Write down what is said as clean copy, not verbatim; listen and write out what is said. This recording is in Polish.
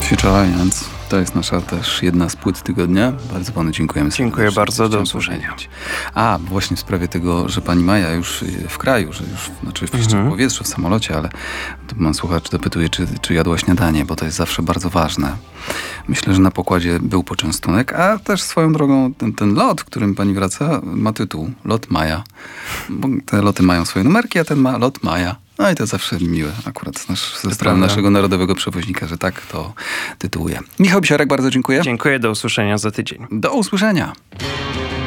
Future Alliance. To jest nasza też jedna z płyt tygodnia. Bardzo panu dziękujemy. Dziękuję bardzo, do usłyszenia. A, właśnie w sprawie tego, że pani Maja już w kraju, że już, znaczy w powietrzu, w samolocie, ale to pan słuchacz dopytuje, czy jadła śniadanie, bo to jest zawsze bardzo ważne. Myślę, że na pokładzie był poczęstunek, a też swoją drogą ten lot, którym pani wraca, ma tytuł Lot Maja. Bo te loty mają swoje numerki, a ten ma Lot Maja. No i to zawsze miłe akurat ze strony naszego narodowego przewoźnika, że tak to tytułuje. Michał Bisiorek, bardzo dziękuję. Dziękuję, do usłyszenia za tydzień. Do usłyszenia.